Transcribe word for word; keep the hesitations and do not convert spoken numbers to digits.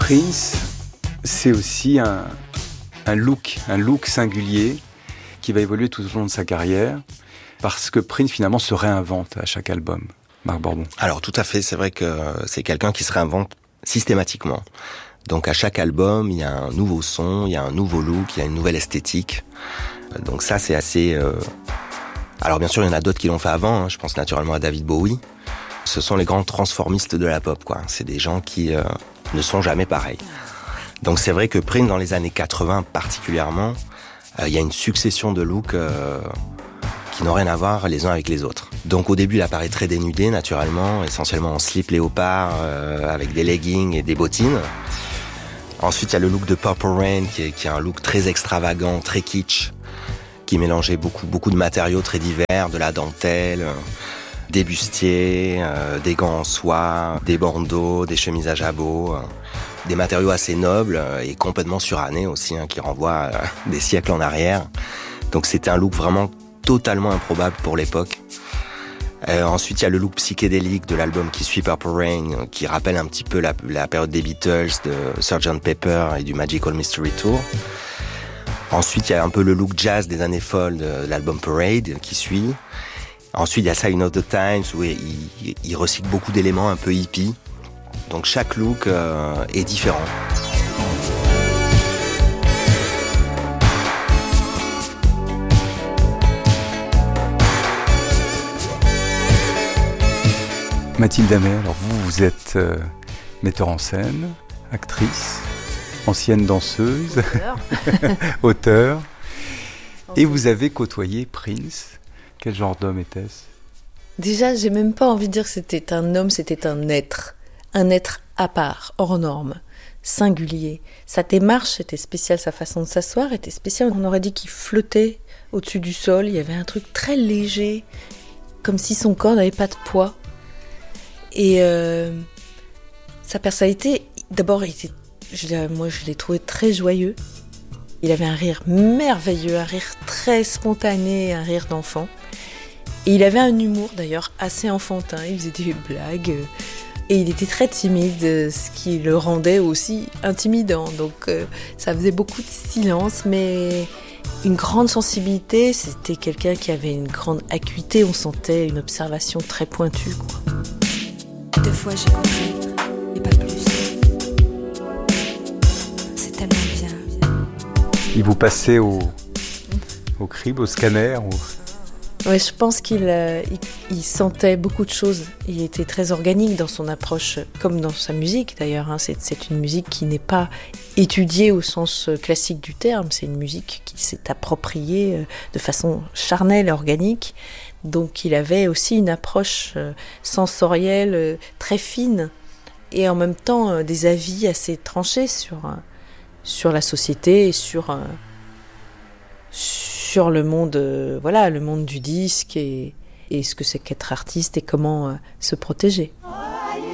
Prince, c'est aussi un, un look, un look singulier qui va évoluer tout au long de sa carrière, parce que Prince finalement se réinvente à chaque album. Marc Bordon. Alors tout à fait, c'est vrai que c'est quelqu'un qui se réinvente systématiquement. Donc à chaque album, il y a un nouveau son, il y a un nouveau look, il y a une nouvelle esthétique. Donc ça, c'est assez... Euh... Alors bien sûr, il y en a d'autres qui l'ont fait avant, hein. Je pense naturellement à David Bowie. Ce sont les grands transformistes de la pop, quoi. C'est des gens qui euh, ne sont jamais pareils. Donc c'est vrai que Prince, dans les années quatre-vingts particulièrement, euh, il y a une succession de looks euh, qui n'ont rien à voir les uns avec les autres. Donc au début, il apparaît très dénudé, naturellement, essentiellement en slip léopard, euh, avec des leggings et des bottines. Ensuite, il y a le look de Purple Rain, qui est, qui est un look très extravagant, très kitsch, qui mélangeait beaucoup, beaucoup de matériaux très divers, de la dentelle, euh, des bustiers, euh, des gants en soie, des bandeaux, des chemises à jabot, euh, des matériaux assez nobles euh, et complètement surannés aussi, hein, qui renvoient euh, des siècles en arrière. Donc c'était un look vraiment totalement improbable pour l'époque. Euh, ensuite, il y a le look psychédélique de l'album qui suit Purple Rain, qui rappelle un petit peu la, la période des Beatles, de sergent Pepper et du Magical Mystery Tour. Ensuite, il y a un peu le look jazz des années folles de l'album Parade qui suit. Ensuite, il y a Sign of the Times où il, il, il recycle beaucoup d'éléments un peu hippies. Donc chaque look euh, est différent. Mathilde Amer, alors vous, vous êtes euh, metteur en scène, actrice, ancienne danseuse, auteur, et vous avez côtoyé Prince. Quel genre d'homme était-ce ? Déjà, j'ai même pas envie de dire que c'était un homme, c'était un être. Un être à part, hors norme, singulier. Sa démarche était spéciale, sa façon de s'asseoir était spéciale. On aurait dit qu'il flottait au-dessus du sol, il y avait un truc très léger, comme si son corps n'avait pas de poids. Et euh, sa personnalité, d'abord, il était, je, moi je l'ai trouvé très joyeux. Il avait un rire merveilleux, un rire très spontané, un rire d'enfant. Et il avait un humour d'ailleurs assez enfantin, il faisait des blagues. Et il était très timide, ce qui le rendait aussi intimidant. Donc euh, ça faisait beaucoup de silence, mais une grande sensibilité. C'était quelqu'un qui avait une grande acuité, on sentait une observation très pointue, quoi. Deux fois j'ai compris, et pas plus. C'est tellement bien. Il vous passait au, au crible, au scanner au... Ouais, je pense qu'il euh, il, il sentait beaucoup de choses. Il était très organique dans son approche, comme dans sa musique d'ailleurs. Hein. C'est, c'est une musique qui n'est pas étudiée au sens classique du terme. C'est une musique qui s'est appropriée de façon charnelle et organique. Donc il avait aussi une approche sensorielle très fine et en même temps des avis assez tranchés sur, sur la société et sur, sur le monde, voilà, le monde du disque et, et ce que c'est qu'être artiste et comment se protéger.